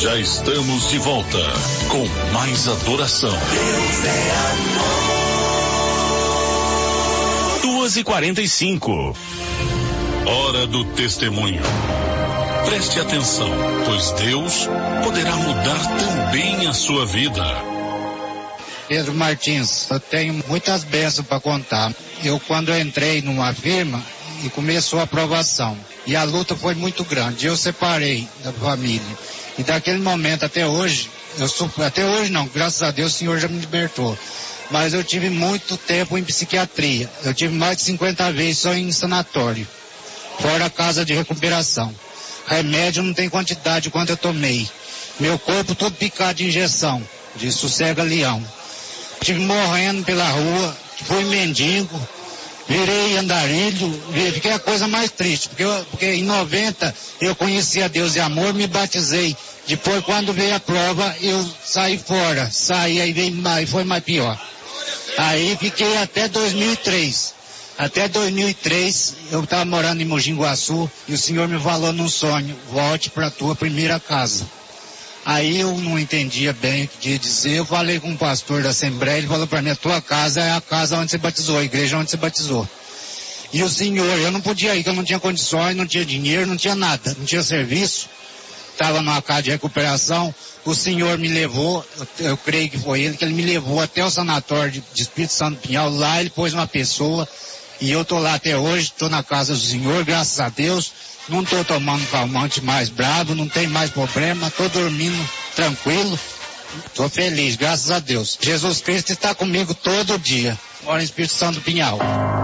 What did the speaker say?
Já estamos de volta com mais adoração. 2h45. Hora do testemunho. Preste atenção, pois Deus poderá mudar também a sua vida. Pedro Martins, eu tenho muitas bênçãos para contar. Quando eu entrei numa firma e começou a aprovação, e a luta foi muito grande, eu separei da família. E daquele momento até hoje, até hoje não, graças a Deus o Senhor já me libertou. Mas eu tive muito tempo em psiquiatria. Eu tive mais de 50 vezes só em sanatório, fora a casa de recuperação. Remédio não tem quantidade quanto eu tomei. Meu corpo todo picado de injeção, de sossega-leão. Estive morrendo pela rua, fui mendigo, virei andarilho, fiquei a coisa mais triste, porque em 90 eu conheci a Deus e amor, me batizei. Depois, quando veio a prova, eu saí fora, aí foi mais pior. Aí fiquei até 2003. Até 2003, eu estava morando em Mogi Guaçu e o Senhor me falou num sonho, volte para a tua primeira casa. Aí eu não entendia bem o que ia dizer, eu falei com o pastor da Assembleia, ele falou para mim, a tua casa é a casa onde você batizou, a igreja onde você batizou. E o Senhor, eu não podia ir, que eu não tinha condições, não tinha dinheiro, não tinha nada, não tinha serviço, estava numa casa de recuperação, o Senhor me levou, eu creio que foi ele, que ele me levou até o sanatório de Espírito Santo Pinhal, lá ele pôs uma pessoa, e eu estou lá até hoje, estou na casa do Senhor, graças a Deus, não estou tomando calmante mais bravo, não tem mais problema, estou dormindo tranquilo, estou feliz, graças a Deus. Jesus Cristo está comigo todo dia, moro em Espírito Santo Pinhal.